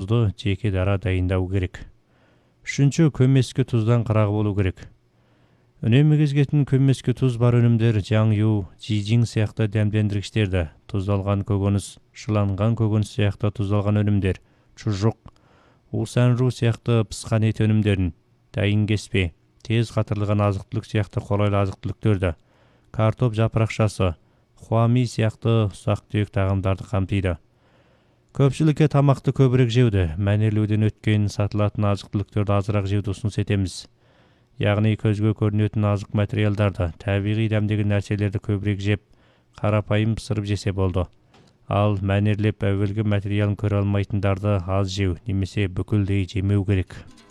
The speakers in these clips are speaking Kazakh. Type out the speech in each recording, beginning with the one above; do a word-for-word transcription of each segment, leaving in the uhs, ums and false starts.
тузду жеке дара дайындау керек. Үшінші, көмескі тұздан қырағы болу керек. Үнемі кезгетін көмескі тұз бар өнімдер жаңю, жижин сияқты дәмдендіргіштерді, тұздалған көкөніс, шыланған көкөніс сияқты тұздалған өнімдер, чужук, усанру сияқты пысқан ет өнімдерін, дайын кеспе, тез қатырылған азық-түлік сияқты қолайлы азық-түліктерді, картоп жапырақшасы, хуами сияқты ұсақ-түйек тағамдарды қамтиды. Көпшілікке тамақты көбірек жеуді, мәнерлеуден өткен сатылатын азық-түліктерді азырақ жеуді ұсыныс етеміз. Яғни көзге көрінетін азық материалдарды, табиғи дәмдегі нәрселерді көбірек жеп, қарапайым пысырып жесе болды. Ал мәнерлеп әуелгі материалын көре алмайтындарды аз жеу, немесе бүкілдей жемеу керек.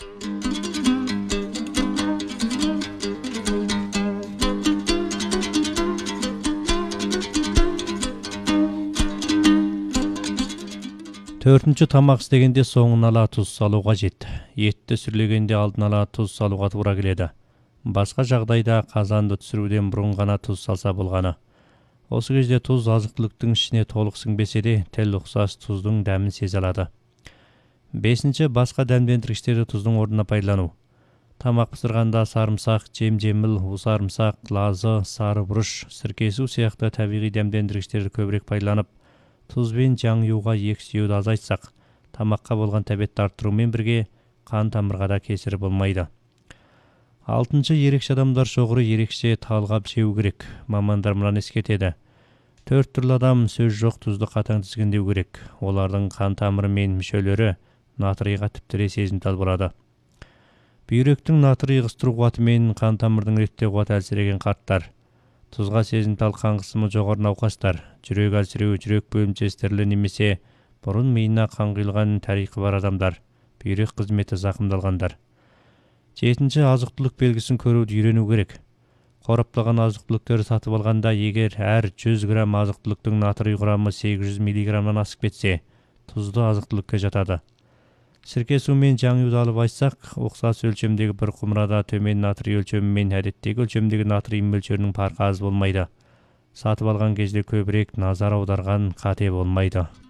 Төртінші, тамақ істегенде соңын ала тұз салу қажет. Етті сүрлегенде алдын ала тұз салуға тура келеді. Басқа жағдайда қазанды түсіруден бұрын ғана тұз салса болғаны. Осы кезде тұз азық-түліктің ішіне толық сіңбесе де, тіл ұқсас тұздың дәмін сезе алады. Бесінші, басқа дәмдендіргіштерді тұздың орнына пайдалану. Тамақ пісірганда сарымсақ, жем-жеміл, усарымсақ, лазы, сары бұрыш, сіркесу сияқты табиғи дәмдендіргіштерді көбірек пайдаланып, тұзбен жаңюға ексеуді азайтсақ, тамаққа болған тәбетті арттырумен бірге қан тамырға да кесірі болмайды. Алтыншы, ерекше адамдар шоғыры ерекше талғап жеу керек. Мамандар мынаны ескертеді. Төрт түрлі адам сөз жоқ тұзды қатаң тізгіндеу керек. Олардың қан тамыры мен мүшелері натрийға тіптіре сезімтал болады. Бүйректің натрий ығыстыру қуаты мен қан тамырдың реттеу қуаты әлсіреген қарттар, тұзға сезімтал қан қысымы жоғары науқастар, жүрек әлсіреуі, жүрек бөлімшесі тірілі немесе бұрын миына қан құйылған тарихы бар адамдар, бүйрек қызметі зақымдалғандар. Жетінші, азық-түлік белгісін көруді үйрену керек. Қорапталған азық-түліктерді сатып алғанда, егер әр жүз грамм азық-түліктің натрий құрамы сегіз жүз миллиграммнан асып кетсе, тұзды азық-түлікке жатады. Сірке су мен жаңюды алып айтсақ, ұқсас өлшемдегі бір құмырада төмен натрий өлшемі мен әдеттегі өлшемдегі натрий мөлшерінің farқы аз болмайды. Сатып алған кезде көбірек назар аударған қате болмайды.